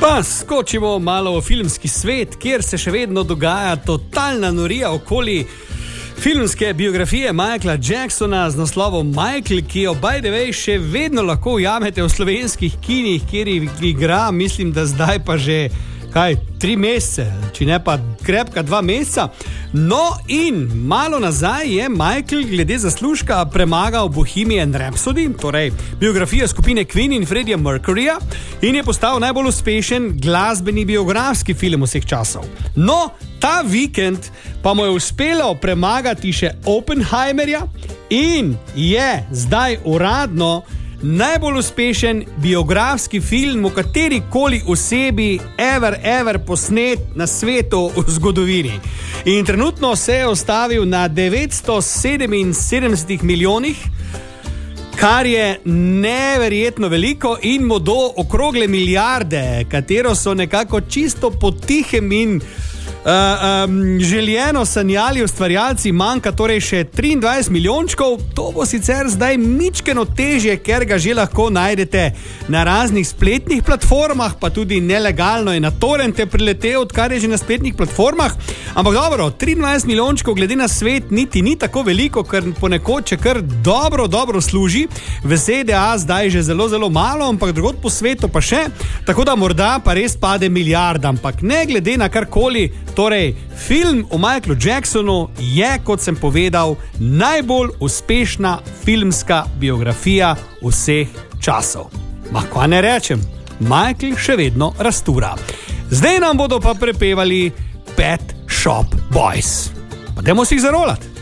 Pa skočimo malo v filmski svet, kjer se še vedno dogaja totalna norija okoli filmske biografije Michaela Jacksona z naslovom Michael, ki jo by the way še vedno lahko ujamete v slovenskih kinih, kjer igra, mislim, da zdaj pa že 3 mesece, če ne pa krepka 2 meseca. No in malo nazaj je Michael glede zaslužka premagal Bohemian Rhapsody, torej biografijo skupine Queen in Freddieja Mercuryja, in je postal najbolj uspešen glasbeni biografski film vseh časov. No, ta vikend pa mu je uspelo premagati še Oppenheimerja in je zdaj uradno najbolj uspešen biografski film o katerikoli osebi ever posnet na svetu v zgodovini. In trenutno se je ustavil na 977 milijonih, kar je neverjetno veliko in mu do okrogle milijarde, katero so nekako čisto potihem in željeno sanjali ustvarjalci, manjka torej še 23 milijončkov. To bo sicer zdaj mičkeno težje, ker ga že lahko najdete na raznih spletnih platformah, pa tudi nelegalno je na torrente priletel, odkar je že na spletnih platformah. Ampak dobro, 23 milijončkov glede na svet niti ni tako veliko, ker ponekod če kar dobro služi. V ZDA zdaj že zelo malo, ampak drugod po svetu pa še, tako da morda pa res pade milijarda, ampak ne glede na karkoli. Torej, film o Michaelu Jacksonu je, kot sem povedal, najbolj uspešna filmska biografija vseh časov. Kaj ne rečem, Michael še vedno rastura. Zdaj nam bodo pa prepevali Pet Shop Boys. Pa dajmo si jih zarolati.